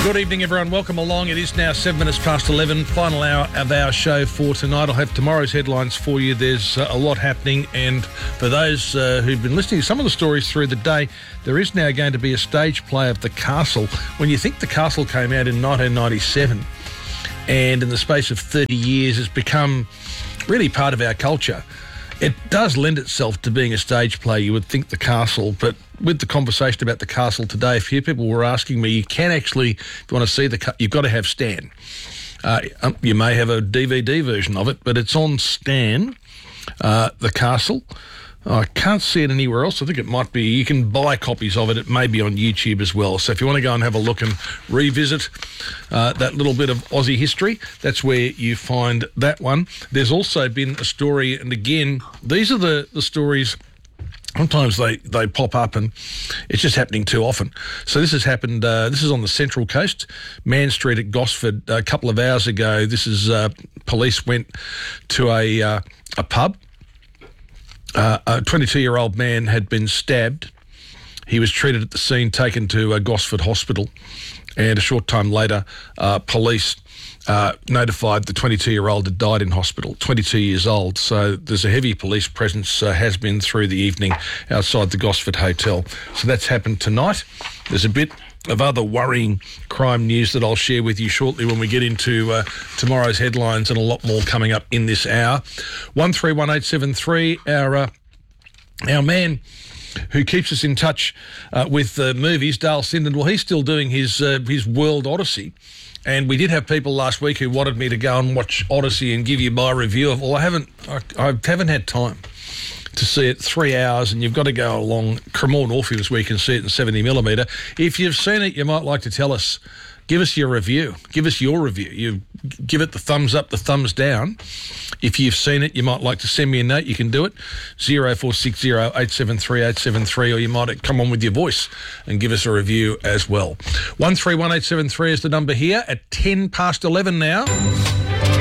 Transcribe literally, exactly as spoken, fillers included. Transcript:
Good evening, everyone. Welcome along. It is now seven minutes past eleven, final hour of our show for tonight. I'll have tomorrow's headlines for you. There's uh, a lot happening, and for those uh, who've been listening to some of the stories through the day, there is now going to be a stage play of The Castle. When you think The Castle came out in nineteen ninety-seven, and in the space of thirty years has become really part of our culture, it does lend itself to being a stage play. You would think The Castle, but with the conversation about The Castle today, a few people were asking me, you can actually, if you want to see the, you've got to have Stan. Uh, um, you may have a D V D version of it, but it's on Stan, uh, The Castle. I can't see it anywhere else. I think it might be, you can buy copies of it. It may be on YouTube as well. So if you want to go and have a look and revisit uh, that little bit of Aussie history, that's where you find that one. There's also been a story, and again, these are the, the stories. Sometimes they, they pop up and it's just happening too often. So this has happened, uh, this is on the Central Coast, Man Street at Gosford a couple of hours ago. This is, uh, police went to a, uh, a pub. Uh, a twenty-two-year-old man had been stabbed. He was treated at the scene, taken to uh, Gosford Hospital, and a short time later, uh, police uh, notified the twenty-two-year-old had died in hospital, twenty-two years old. So there's a heavy police presence, uh, has been through the evening outside the Gosford Hotel. So that's happened tonight. There's a bit of other worrying crime news that I'll share with you shortly when we get into uh, tomorrow's headlines, and a lot more coming up in this hour. one three one eight seven three, our, uh, our man who keeps us in touch uh, with uh, movies, Dale Sinden, well, he's still doing his uh, his World Odyssey. And we did have people last week who wanted me to go and watch Odyssey and give you my review of, well, I haven't, I, I haven't had time to see it. Three hours, and you've got to go along Cremorne Orpheus where you can see it in seventy millimetre. If you've seen it, you might like to tell us. Give us your review. Give us your review. You give it the thumbs up, the thumbs down. If you've seen it, you might like to send me a note. You can do it, zero four six zero eight seven three eight seven three, or you might come on with your voice and give us a review as well. one three one eight seven three is the number here at ten past eleven now.